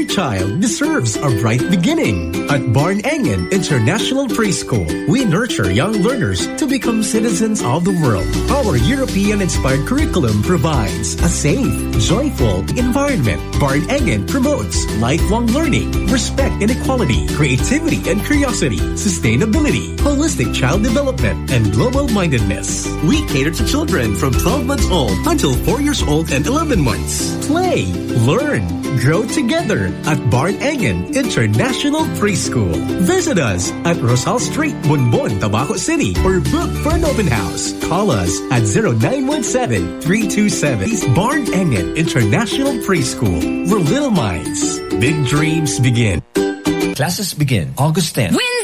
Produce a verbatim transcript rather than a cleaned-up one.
child deserves a bright beginning. At Barn Engen International Preschool, we nurture young learners to become citizens of the world. Our European-inspired curriculum provides a safe, joyful environment. Barn Engen promotes lifelong learning, respect and equality, creativity and curiosity, sustainability, holistic child development, and global-mindedness. We cater to children from twelve months old until four years old and eleven months. Play, learn, grow together at Barn Engen International Preschool. Visit us at Rosal Street, Bonbon, Tabaco City, or book for an open house. Call us at zero nine one seven, three two seven. Barn Engen International Preschool, where little minds, big dreams begin. Classes begin August tenth. Win